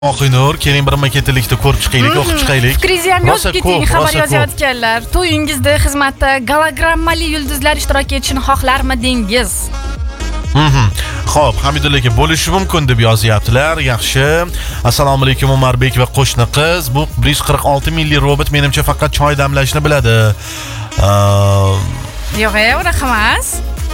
Oqinur, keling bir maketlikda ko'rib chiqaylik, o'qib chiqaylik. Fikringizni ham yozib keting, xabar yozayotganlar. To'yingizda xizmatda gologrammali yulduzlar ishtirok etishini xohlarmidingiz? Xo'p, Hamidulla aka bo'lishi mumkin deb yozyaptilar. Yaxshi. Assalomu alaykum Umarbek va qo'shni qiz. Bu 146 milliy robot menimcha faqat choy damlashni biladi. Yo'q, unaqa emas.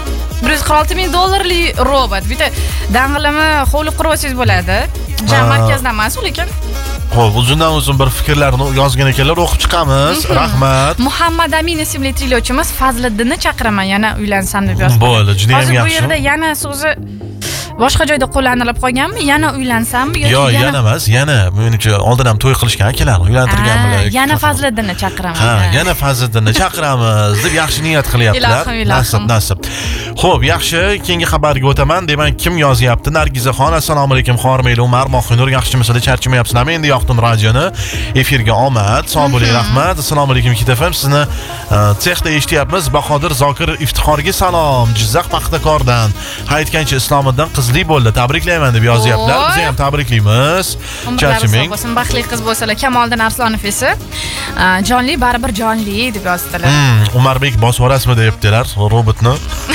$146,000 robot. Bitta dang'ilimi hovli qurib olsangiz bo'ladi. Jam markazda emas, lekin. Xo'p, uzundan-uzun bir fikrlarni yozgan ekanlar, o'qib chiqamiz. Rahmat. Muhammad Amin ismli tinglovchimiz Fazliddinni chaqiraman, yana uylansam deb yozdi. Bo'ldi, juda ham yaxshi. Hozir bu yerda yana so'zi boshqa joyda qo'llanilib qolganmi? Yana uylansammi yoki yo'q, yana emas, yana menimcha oldin ham to'y qilishgan akalar, uylantirganmilar. Yana Fazliddinni chaqiraman. Ha, yana Fazliddinni chaqiramiz deb yaxshi niyat qilyaptilar. Nasib. Xo'p, yaxshi, keyingi xabarga o'taman. Demak, kim yozyapti? Nargizaxon, assalomu alaykum. Xormayli Umar Mohinur, yaxshimisizlar? Charchamayapsizlarmi? Endi yoqdim radioni. Efirga omad. Sog' bo'ling, rahmat. Assalomu alaykum Kitafam. Sizni sexda eshityapmiz. Bahodir Zokir Iftixorga salom. Jizzax Paxtakordan. Hayitgancha Islomiddin qizli bo'ldi. Tabriklayman deb yozyaptilar. Biz ham tabriklaymiz. Charchamang. Baxtli qiz bo'lsalar. Kamoliddin Arslonov esa jonli baribir jonli deb yozdilar. Umarbek bosib yuborasizmi deyaptilar robotni.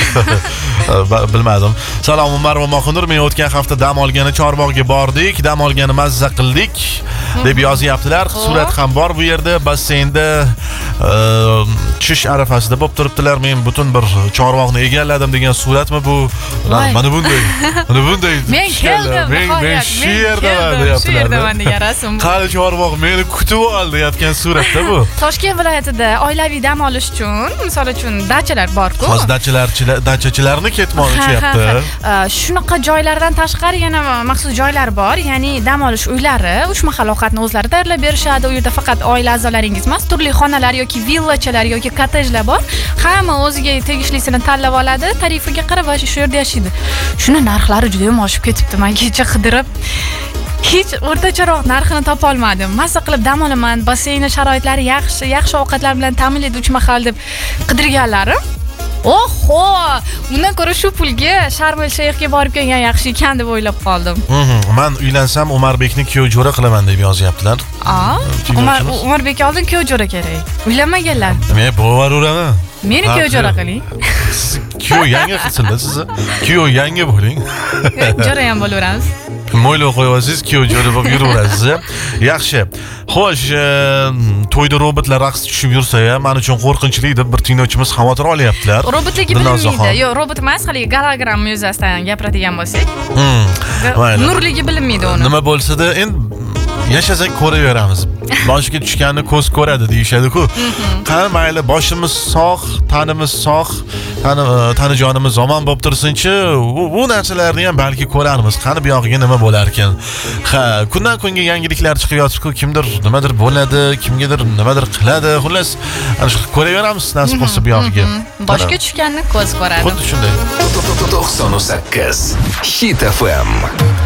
Bilmadim. Salom Umar va Mohinur, men o'tgan hafta dam olgani Chorbog'ga bordik, dam olgani mazza qildik deb yozyaptilar. Surat ham bor bu yerda, basseynda tushish arafasida bo'lib turibdilar. Men butun bir Chorbog'ni egalladim degan suratmi bu? Mana bunday. Mana bunday. Men keldim. Men shu yerdaman deyaptilar. Degan rasm. Qani Chorbog' meni kutib ol deyotgan suratda bu. Toshkent viloyatida oilaviy dam olish uchun, misol uchun dachalar bor-ku. Hozir dachachilarni ketmoqchyapti. Shunaqa joylardan tashqari yana maxsus joylar bor, ya'ni dam olish uylari, uch mahal ovqatni o'zlari tayyorlab berishadi. U yerda faqat oila a'zolaringiz emas, turli xonalar yoki villachalar yoki kottejlar bor. Hamma o'ziga tegishlisini tanlab oladi, tarifiga qarab va shu yerda yashaydi. Shuni narxlari juda ham oshib ketibdi. Men kecha qidirib hech o'rtacharoq narxini topa olmadim. Mazza qilib dam olaman, basseyni sharoitlari yaxshi ovqatlar bilan ta'minlaydi uch mahal deb qidirganlarim. Oho, undan ko'ra shu pulga Sharm el-Shayxga borib kelgan yaxshi ekan deb o'ylab qoldim. Men uylansam Umarbekni kuyov jo'ra qilaman deb yozyaptilar. Umarbek oldin kuyov jo'ra kerak. Uylanmaganlar. Men bo'varaman. Meni kuyov jo'ra qiling. Kuyov yangi qilsinlar sizni. Kuyov yangi bo'ling. Jo'ra ham bo'laveramiz. Mo'ylab qo'yasiz, kuyov jo'ra bo'lib yuraverasiz. Yaxshi. Xo'sh, to'yda robotlar raqs tushib yursa ham men uchun qo'rqinchli deb bir tinglovchimiz xavotir olyaptilar. Robotligi bilinmaydi. Yo'q, robot emas, haligi gologramm yuzasidan gapiradigan bo'lsak. Nurligi bilinmaydi uni. Nima bo'lsa-da, endi yashasak ko'raveramiz. Boshiga tushganni ko'z ko'radi deyishadi-ku. Qani mayli, boshimiz sog', tanimiz sog', tani jonimiz omon bo'lib tursinchi, bu narsalarni ham balki ko'rarmiz. Qani bu yog'iga nima bo'lar ekan? Ha, kundan kunga yangiliklar chiqib yotibdi-ku, kimdir nimadir bo'ladi, kimgadir nimadir qiladi. Xullas, ana shu ko'raveramiz, nasib bo'lsa bu yog'iga. Boshga tushganni ko'z ko'radi. Xuddi shunday. 98 Hit FM.